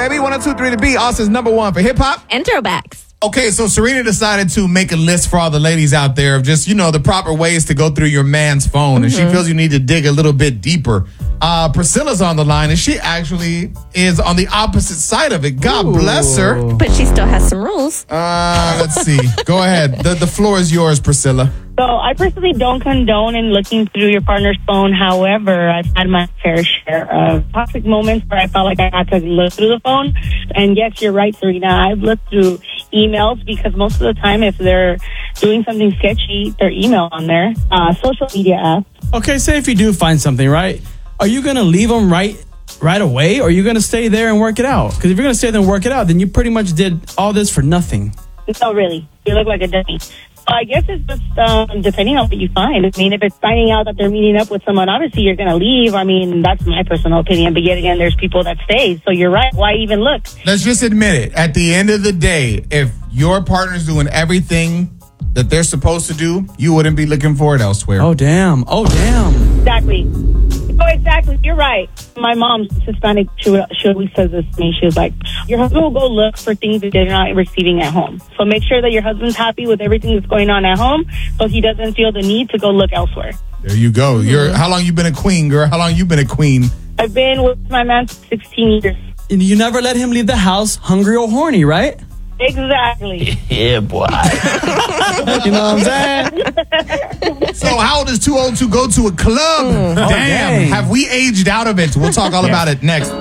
baby. 102.3 The Beat, Austin's number one for hip-hop and throwbacks. Okay, so Serena decided to make a list for all the ladies out there of just, the proper ways to go through your man's phone. And she feels you need to dig a little bit deeper. Priscilla's on the line, and she actually is on the opposite side of it. God bless her. But she still has some rules. Let's see. Go ahead. The floor is yours, Priscilla. So I personally don't condone in looking through your partner's phone. However, I've had my fair share of toxic moments where I felt like I had to look through the phone. And yes, you're right, Serena. I've looked through emails because most of the time if they're doing something sketchy, their email on there. Social media apps. Okay, say if you do find something, right? Are you going to leave them right away, or are you going to stay there and work it out? Because if you're going to stay there and work it out, then you pretty much did all this for nothing. No, really. You look like a dummy. I guess it's just depending on what you find. I mean, if it's finding out that they're meeting up with someone, obviously you're going to leave. I mean, that's my personal opinion. But yet again, there's people that stay. So you're right. Why even look? Let's just admit it. At the end of the day, if your partner's doing everything that they're supposed to do, you wouldn't be looking for it elsewhere. Oh, damn. Exactly. Oh, exactly. You're right. My mom's Hispanic. She always says this to me. She was like, your husband will go look for things that they're not receiving at home. So make sure that your husband's happy with everything that's going on at home so he doesn't feel the need to go look elsewhere. There you go. How long you been a queen, girl? How long you been a queen? I've been with my man for 16 years. And you never let him leave the house hungry or horny, right? Exactly. Yeah, boy. You know what I'm saying? So how old is too old to go to a club? Damn. dang. Have we aged out of it? We'll talk all about it next.